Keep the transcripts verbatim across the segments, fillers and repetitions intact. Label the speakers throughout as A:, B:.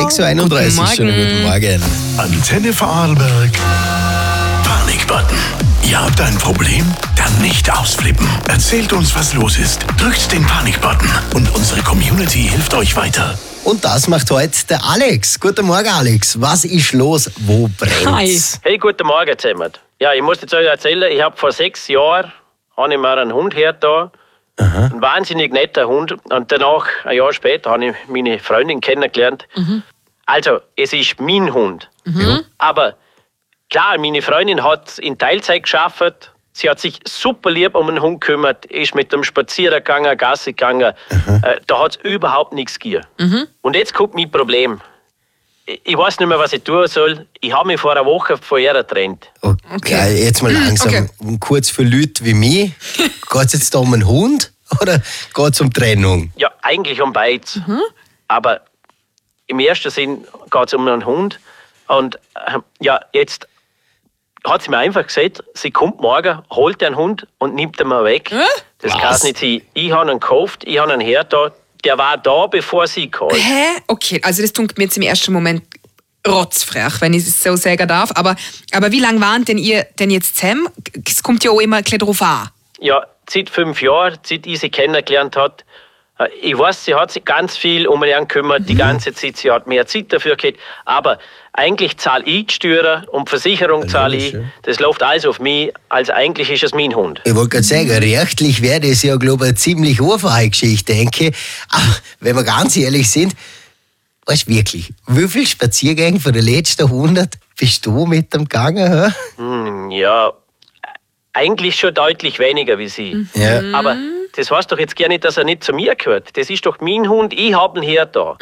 A: sechs Uhr einunddreißig. Schönen guten Morgen.
B: Antenne Vorarlberg. Panikbutton. Ihr habt ein Problem? Dann nicht ausflippen. Erzählt uns, was los ist. Drückt den Panikbutton und unsere Community hilft euch weiter.
A: Und das macht heute der Alex. Guten Morgen, Alex. Was ist los? Wo brennt's?
C: Hey, guten Morgen zusammen. Ja, ich muss jetzt euch erzählen, ich habe vor sechs Jahren habe ich mir einen Hund hergetan. Ein wahnsinnig netter Hund. Und danach, ein Jahr später, habe ich meine Freundin kennengelernt. Mhm. Also, es ist mein Hund. Mhm. Aber klar, meine Freundin hat in Teilzeit gearbeitet. Sie hat sich super lieb um den Hund gekümmert, ist mit dem Spazieren gegangen, Gassi gegangen. Äh, da hat es überhaupt nichts gegeben. Mhm. Und jetzt kommt mein Problem. Ich, ich weiß nicht mehr, was ich tun soll. Ich habe mich vor einer Woche von ihr getrennt.
A: Okay, okay. Jetzt mal langsam. Okay. Kurz für Leute wie mich. Geht es jetzt da um einen Hund oder geht es um Trennung?
C: Ja, eigentlich um beides. Mhm. Aber im ersten Sinn geht es um einen Hund. Und äh, ja, jetzt hat sie mir einfach gesagt, sie kommt morgen, holt den Hund und nimmt ihn mal weg. Hä? Das kann nicht sein. Ich habe ihn gekauft, ich habe ihn hergetan. Der war da, bevor sie kam.
D: Hä? Okay, also das tut mir jetzt im ersten Moment rotzfrech, wenn ich es so sagen darf. Aber, aber wie lange waren denn ihr denn jetzt zusammen? Es kommt ja auch immer ein bisschen drauf an.
C: Ja, seit fünf Jahren, seit ich sie kennengelernt habe. Ich weiß, sie hat sich ganz viel um ihn gekümmert, die ganze Zeit. Sie hat mehr Zeit dafür gehabt. Aber eigentlich zahle ich die Steuern und die Versicherung zahle ich. Das läuft alles auf mich, also eigentlich ist es mein Hund.
A: Ich wollte gerade sagen, rechtlich wäre das ja, glaube ich, eine ziemlich einfache Geschichte, denke ich. Aber wenn wir ganz ehrlich sind, weißt du wirklich, wie viele Spaziergänge von den letzten hundert bist du mit dem gegangen?
C: Hm, ja, eigentlich schon deutlich weniger wie sie.
A: Ja.
C: Aber das heißt doch jetzt gar nicht, dass er nicht zu mir gehört. Das ist doch mein Hund, ich habe ihn her da.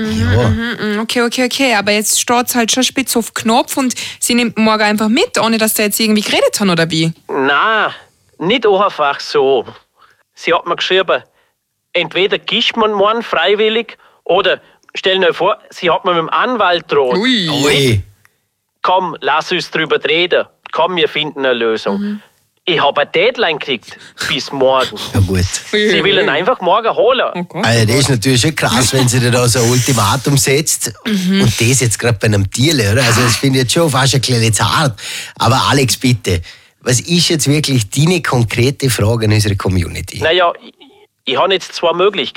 D: Ja. Okay, okay, okay. Aber jetzt steht es halt schon spitz auf Knopf und sie nimmt morgen einfach mit, ohne dass sie jetzt irgendwie geredet haben, oder wie?
C: Nein, nicht einfach so. Sie hat mir geschrieben, entweder gibst man morgen freiwillig oder stell dir vor, sie hat mir mit dem Anwalt droht.
A: Ui. Ui.
C: Komm, lass uns drüber reden. Komm, wir finden eine Lösung. Mhm. Ich habe eine Deadline gekriegt, bis morgen.
A: Ja gut.
C: Sie will ihn einfach morgen holen.
D: Okay.
A: Also das ist natürlich schon krass, wenn sie dir da so ein Ultimatum setzt. Mhm. Und das jetzt gerade bei einem Tierle, oder? Also das finde ich jetzt schon fast ein kleines zart. Aber Alex, bitte, was ist jetzt wirklich deine konkrete Frage an unsere Community?
C: Naja, ich, ich habe jetzt zwei Möglichkeiten.